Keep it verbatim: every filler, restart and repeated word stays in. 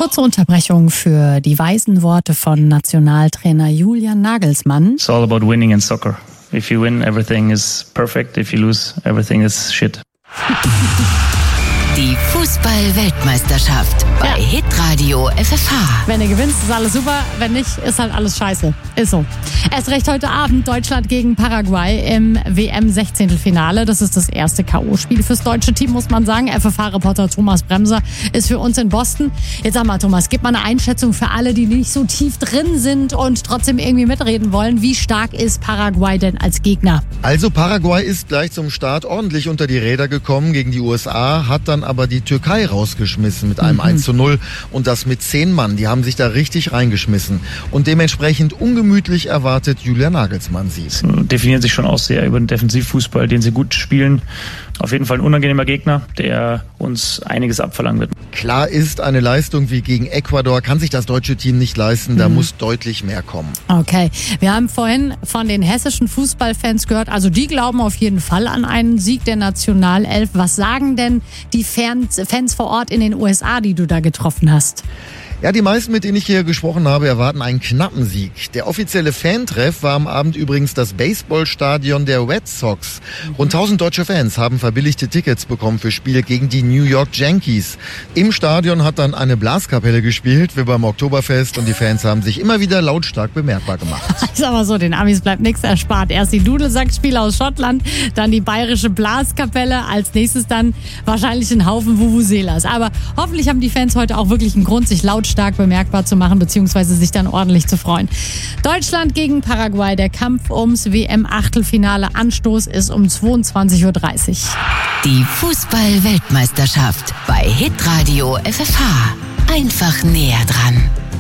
Kurze Unterbrechung für die weisen Worte von Nationaltrainer Julian Nagelsmann. It's all about winning in soccer. If you win, everything is perfect. If you lose, everything is shit. Die Fußball-Weltmeisterschaft bei Ja. Hitradio F F H. Wenn du gewinnst, ist alles super. Wenn nicht, ist halt alles scheiße. Ist so. Erst recht heute Abend Deutschland gegen Paraguay im W M-Sechzehntelfinale. Das ist das erste K O-Spiel fürs deutsche Team, muss man sagen. F F H-Reporter Thomas Bremser ist für uns in Boston. Jetzt sag mal, Thomas, gib mal eine Einschätzung für alle, die nicht so tief drin sind und trotzdem irgendwie mitreden wollen. Wie stark ist Paraguay denn als Gegner? Also Paraguay ist gleich zum Start ordentlich unter die Räder gekommen gegen die U S A, hat dann aber die Türkei rausgeschmissen mit einem mhm. eins zu null und das mit zehn Mann. Die haben sich da richtig reingeschmissen und dementsprechend ungemütlich erwartet Julian Nagelsmann sie. Sie definieren sich schon auch sehr über den Defensivfußball, den sie gut spielen. Auf jeden Fall ein unangenehmer Gegner, der uns einiges abverlangen wird. Klar ist, eine Leistung wie gegen Ecuador kann sich das deutsche Team nicht leisten. Da mhm. muss deutlich mehr kommen. Okay, wir haben vorhin von den hessischen Fußballfans gehört, also die glauben auf jeden Fall an einen Sieg der Nationalelf. Was sagen denn die Fans, Fans vor Ort in den U S A, die du da getroffen hast? Ja, die meisten, mit denen ich hier gesprochen habe, erwarten einen knappen Sieg. Der offizielle Fantreff war am Abend übrigens das Baseballstadion der Red Sox. Rund tausend deutsche Fans haben verbilligte Tickets bekommen für Spiele gegen die New York Yankees. Im Stadion hat dann eine Blaskapelle gespielt, wie beim Oktoberfest, und die Fans haben sich immer wieder lautstark bemerkbar gemacht. Ich sag mal so, den Amis bleibt nichts erspart. Erst die Dudelsackspiele aus Schottland, dann die bayerische Blaskapelle, als nächstes dann wahrscheinlich ein Haufen Vuvuzelas. Aber hoffentlich haben die Fans heute auch wirklich einen Grund, sich lautstark stark bemerkbar zu machen, beziehungsweise sich dann ordentlich zu freuen. Deutschland gegen Paraguay, der Kampf ums W M-Achtelfinale. Anstoß ist um zweiundzwanzig Uhr dreißig. Die Fußball-Weltmeisterschaft bei Hitradio F F H. Einfach näher dran.